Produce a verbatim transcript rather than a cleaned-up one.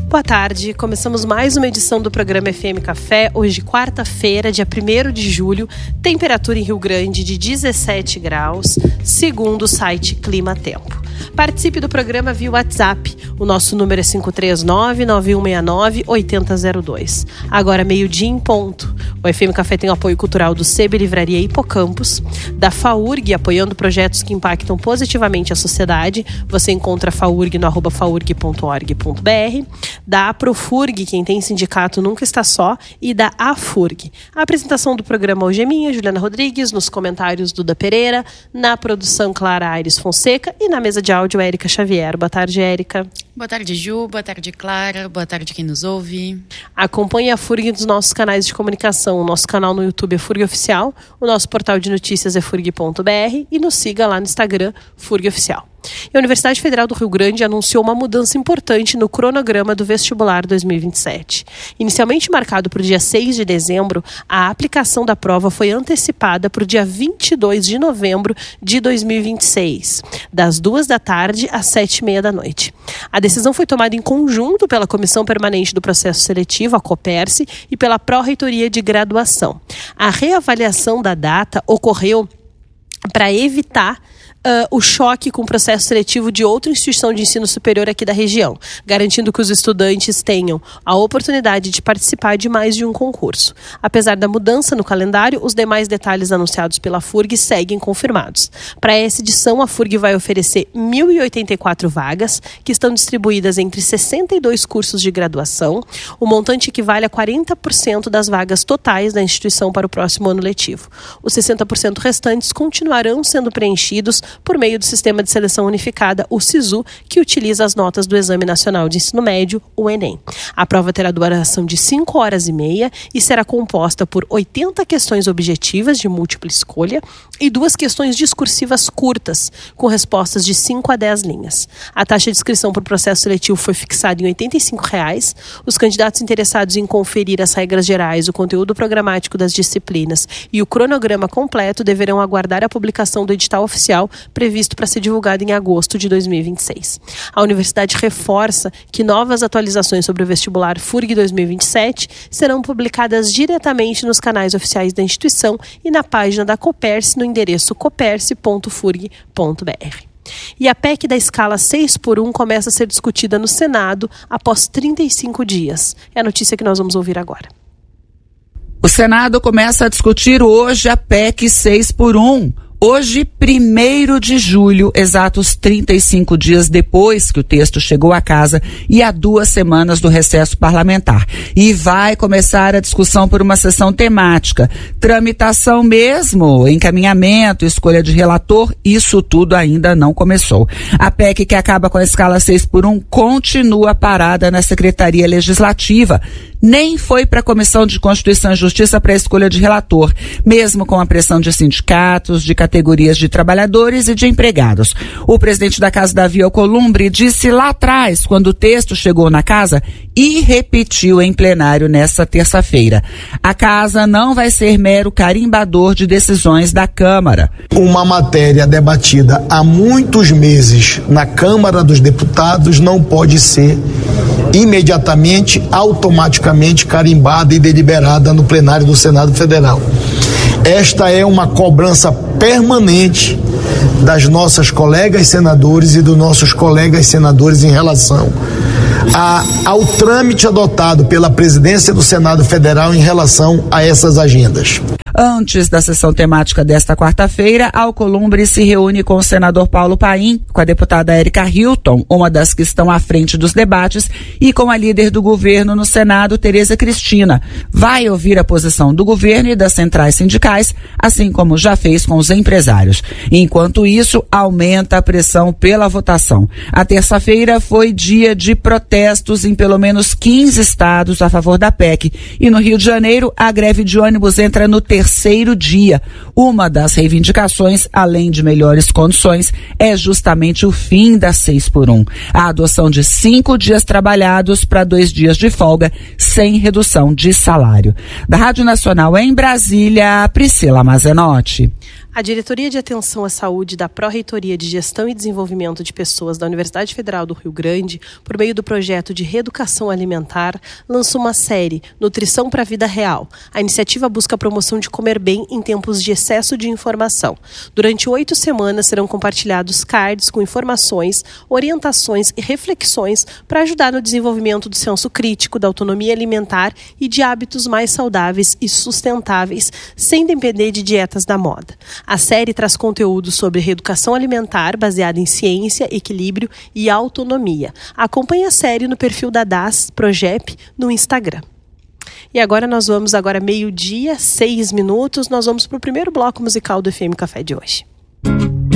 Boa tarde, começamos mais uma edição do programa F M Café, hoje quarta-feira, dia primeiro de julho, temperatura em Rio Grande de dezessete graus, segundo o site Clima Tempo. Participe do programa via WhatsApp, o nosso número é cinco três nove, nove um seis nove, oito zero zero dois. Agora meio-dia em ponto. O F M Café tem o apoio cultural do Sebe Livraria Hipocampus, da FAURG, apoiando projetos que impactam positivamente a sociedade. Você encontra a FAURG no arroba faurg ponto org ponto br, da Aprofurg, quem tem sindicato nunca está só, e da AFURG. A apresentação do programa hoje é minha, Juliana Rodrigues, nos comentários Duda Pereira, na produção Clara Aires Fonseca e na mesa de áudio Érica Xavier. Boa tarde, Érica. Boa tarde, Ju. Boa tarde, Clara. Boa tarde quem nos ouve. Acompanhe a FURG nos nossos canais de comunicação. O nosso canal no YouTube é FURG Oficial, o nosso portal de notícias é furg ponto br e nos siga lá no Instagram, FURG Oficial. E a Universidade Federal do Rio Grande anunciou uma mudança importante no cronograma do vestibular dois mil e vinte e sete. Inicialmente marcado para o dia seis de dezembro, a aplicação da prova foi antecipada para o dia vinte e dois de novembro de dois mil e vinte e seis, das duas da tarde às sete e meia da noite. A decisão foi tomada em conjunto pela Comissão Permanente do Processo Seletivo, a COPERSE, e pela Pró-Reitoria de Graduação. A reavaliação da data ocorreu para evitar Uh, o choque com o processo seletivo de outra instituição de ensino superior aqui da região, garantindo que os estudantes tenham a oportunidade de participar de mais de um concurso. Apesar da mudança no calendário, os demais detalhes anunciados pela FURG seguem confirmados. Para essa edição, a FURG vai oferecer mil e oitenta e quatro vagas, que estão distribuídas entre sessenta e dois cursos de graduação. O montante equivale a quarenta por cento das vagas totais da instituição para o próximo ano letivo. Os sessenta por cento restantes continuarão sendo preenchidos por meio do Sistema de Seleção Unificada, o SISU, que utiliza as notas do Exame Nacional de Ensino Médio, o Enem. A prova terá duração de cinco horas e meia e será composta por oitenta questões objetivas de múltipla escolha e duas questões discursivas curtas, com respostas de cinco a dez linhas. A taxa de inscrição por processo seletivo foi fixada em oitenta e cinco reais. Os candidatos interessados em conferir as regras gerais, o conteúdo programático das disciplinas e o cronograma completo deverão aguardar a publicação do edital oficial previsto para ser divulgado em agosto de dois mil e vinte e seis. A universidade reforça que novas atualizações sobre o vestibular FURG dois mil e vinte e sete serão publicadas diretamente nos canais oficiais da instituição e na página da COPERSE no endereço coperse ponto furg ponto br. E a P E C da escala seis por um começa a ser discutida no Senado após trinta e cinco dias. É a notícia que nós vamos ouvir agora. O Senado começa a discutir hoje a P E C seis por um. Hoje, primeiro de julho, exatos trinta e cinco dias depois que o texto chegou à casa e há duas semanas do recesso parlamentar. E vai começar a discussão por uma sessão temática. Tramitação mesmo, encaminhamento, escolha de relator, isso tudo ainda não começou. A P E C que acaba com a escala seis por um continua parada na Secretaria Legislativa. Nem foi para a Comissão de Constituição e Justiça para a escolha de relator, mesmo com a pressão de sindicatos, de categorias de trabalhadores e de empregados. O presidente da Casa, Davi Alcolumbre, disse lá atrás, quando o texto chegou na Casa, e repetiu em plenário nesta terça-feira. A Casa não vai ser mero carimbador de decisões da Câmara. Uma matéria debatida há muitos meses na Câmara dos Deputados não pode ser imediatamente, automaticamente carimbada e deliberada no plenário do Senado Federal. Esta é uma cobrança permanente das nossas colegas senadores e dos nossos colegas senadores em relação a, ao trâmite adotado pela presidência do Senado Federal em relação a essas agendas. Antes da sessão temática desta quarta-feira, Alcolumbre se reúne com o senador Paulo Paim, com a deputada Érica Hilton, uma das que estão à frente dos debates, e com a líder do governo no Senado, Tereza Cristina. Vai ouvir a posição do governo e das centrais sindicais, assim como já fez com os empresários. Enquanto isso, aumenta a pressão pela votação. A terça-feira foi dia de protestos em pelo menos quinze estados a favor da P E C. E no Rio de Janeiro, a greve de ônibus entra no terceiro terceiro dia. Uma das reivindicações, além de melhores condições, é justamente o fim da seis por um. A adoção de cinco dias trabalhados para dois dias de folga, sem redução de salário. Da Rádio Nacional em Brasília, Priscila Mazenotti. A Diretoria de Atenção à Saúde da Pró-Reitoria de Gestão e Desenvolvimento de Pessoas da Universidade Federal do Rio Grande, por meio do projeto de reeducação alimentar, lançou uma série Nutrição para a Vida Real. A iniciativa busca a promoção de comer bem em tempos de excesso de informação. Durante oito semanas serão compartilhados cards com informações, orientações e reflexões para ajudar no desenvolvimento do senso crítico, da autonomia alimentar e de hábitos mais saudáveis e sustentáveis, sem depender de dietas da moda. A série traz conteúdo sobre reeducação alimentar baseada em ciência, equilíbrio e autonomia. Acompanhe a série no perfil da D A S Progep no Instagram. E agora nós vamos, agora meio-dia, seis minutos, nós vamos para o primeiro bloco musical do F M Café de hoje.